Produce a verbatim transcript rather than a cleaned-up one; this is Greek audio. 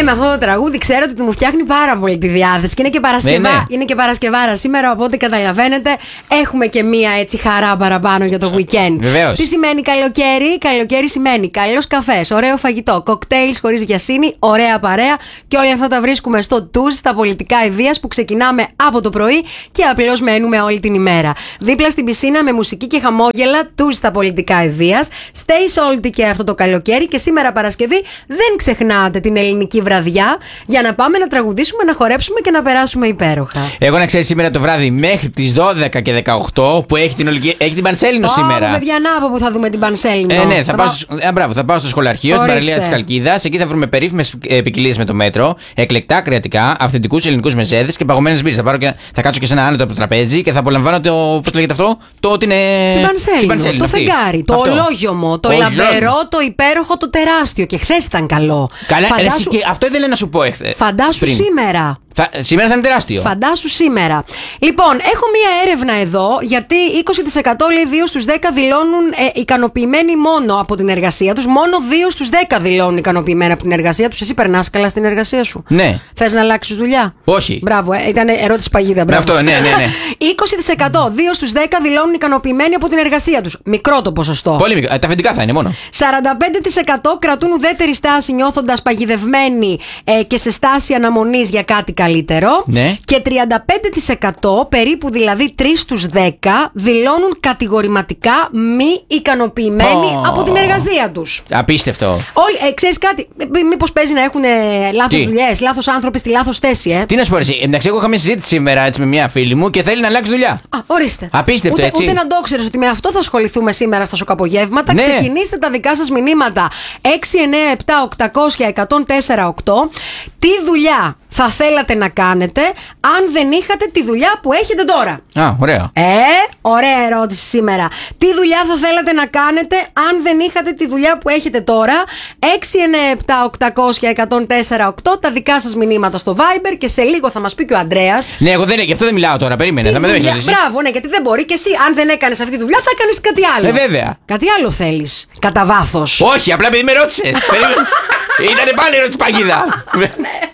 Ε, με αυτό το τραγούδι ξέρω ότι του μου φτιάχνει πάρα πολύ τη διάθεση. Και είναι και, Παρασκευά, ναι, ναι. είναι και Παρασκευάρα σήμερα, οπότε καταλαβαίνετε, έχουμε και μία έτσι χαρά παραπάνω για το weekend. Βεβαίως. Τι σημαίνει καλοκαίρι? Καλοκαίρι σημαίνει καλός καφές, ωραίο φαγητό, κοκτέιλ χωρίς γιασίνη, ωραία παρέα και όλα αυτά τα βρίσκουμε στο Τουζ, στα πολιτικά Ευβοίας που ξεκινάμε από το πρωί και απλώς μένουμε όλη την ημέρα. Δίπλα στην πισίνα με μουσική και χαμόγελα, Τουζ στα πολιτικά Ευβοίας. Stay salty και αυτό το καλοκαίρι και σήμερα Παρασκευή δεν ξεχνάτε την ελληνική βραδιά για να πάμε να τραγουδήσουμε, να χορέψουμε και να περάσουμε υπέροχα. Εγώ να ξέρεις σήμερα το βράδυ μέχρι τις δώδεκα και δεκαοκτώ που έχει την, ολική, έχει την Πανσέλινο oh, σήμερα. Ω, παιδιά, να από που θα δούμε την Πανσέλινο. Ε, ναι, θα, θα, πάω, πάω... Στο, ε, μπράβο, θα πάω στο σχολαρχείο, στην παραλία της Καλκίδας. Εκεί θα βρούμε περίφημες ποικιλίες με το μέτρο, εκλεκτά κρεατικά, αυθεντικούς ελληνικούς μεζέδες και παγωμένες μπύρες. Θα, πάρω και, θα κάτσω και σε ένα άνετο από το τραπέζι και θα απολαμβάνω το. Πώς λέγεται αυτό? Το την, την Πανσέλινο. Το φεγγάρι, το ολόγιομο, το λαμπερό, το υπέροχο, το τεράστιο. Και χθες ήταν καλό. Καλά, Φαντάσου... και αυτό ήθελα να σου πω εχθές. Φαντάσου πριν. Σήμερα. Θα, σήμερα θα είναι τεράστιο. Φαντάσου σήμερα. Λοιπόν, έχω μία έρευνα εδώ, γιατί είκοσι τοις εκατό λέει δύο στους δέκα δηλώνουν ε, ικανοποιημένοι μόνο από την εργασία τους. Μόνο δύο στους δέκα δηλώνουν ικανοποιημένοι από την εργασία τους. Εσύ περνάς καλά στην εργασία σου? Ναι. Θες να αλλάξεις δουλειά? Όχι. Μπράβο, ε, ήταν ερώτηση παγίδα. Μπράβο. Αυτό, ναι, ναι, ναι. είκοσι τοις εκατό, δύο στους δέκα δηλώνουν ικανοποιημένοι από την εργασία τους. Μικρό το ποσοστό. Πολύ μικρό. Τα αφεντικά θα είναι μόνο. σαράντα πέντε τοις εκατό κρατούν ουδέτερη στάση νιώθοντας παγιδευμένοι ε, και σε στάση αναμονής για κάτι καλύτερο. Ναι. Και τριάντα πέντε τοις εκατό, περίπου δηλαδή τρεις στους δέκα, δηλώνουν κατηγορηματικά μη ικανοποιημένοι oh. από την εργασία τους. Απίστευτο. Όλοι, ε, ξέρεις κάτι, μήπως παίζει να έχουν λάθος δουλειές, λάθος άνθρωποι στη λάθος θέση, ε. Τι να σου πω εσύ, εντάξει, εγώ είχα μια συζήτηση σήμερα έτσι, με μια φίλη μου και θέλει να αλλάξει δουλειά. Α, ορίστε. Απίστευτο, ούτε, έτσι. Ούτε να το ξέρεις ότι με αυτό θα ασχοληθούμε σήμερα στα σοκαπογεύματα. Ναι. Ξεκινήστε τα δικά σας μηνύματα. έξι εννιά επτά οκτακόσια εκατόν τέσσερα οκτώ. Τι δουλειά θα θέλατε να κάνετε αν δεν είχατε τη δουλειά που έχετε τώρα? Α, ωραία. Ε, ωραία ερώτηση σήμερα. Τι δουλειά θα θέλατε να κάνετε αν δεν είχατε τη δουλειά που έχετε τώρα? έξι εννιά επτά οκτακόσια εκατόν τέσσερα οκτώ. Τα δικά σας μηνύματα στο Viber και σε λίγο θα μας πει και ο Ανδρέας. Ναι, εγώ δεν γι' αυτό δεν μιλάω τώρα. Περίμενε. Τι θα με δουλειά... δεις. Μπράβο, ναι, γιατί δεν μπορεί και εσύ. Αν δεν έκανες αυτή τη δουλειά, θα έκανες κάτι άλλο. Ε, βέβαια. Κάτι άλλο θέλεις. Κατά βάθος. Όχι, απλά επειδή με ρώτησες. Ήτανε πάλι ερώτηση παγίδα.